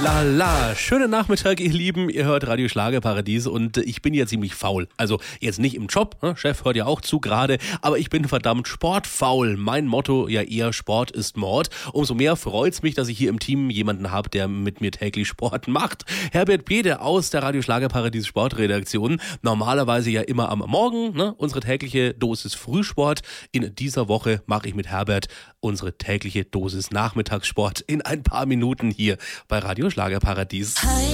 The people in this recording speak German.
La, schönen Nachmittag, ihr Lieben. Ihr hört Radio Schlagerparadies und ich bin ja ziemlich faul. Also jetzt nicht im Job, ne? Chef hört ja auch zu gerade, aber ich bin verdammt sportfaul. Mein Motto ja eher Sport ist Mord. Umso mehr freut's mich, dass ich hier im Team jemanden habe, der mit mir täglich Sport macht. Herbert Bede aus der Radio Schlagerparadies Sportredaktion. Normalerweise ja immer am Morgen, ne? Unsere tägliche Dosis Frühsport. In dieser Woche mache ich mit Herbert unsere tägliche Dosis Nachmittagssport in ein paar Minuten hier bei Radio Schlagerparadies.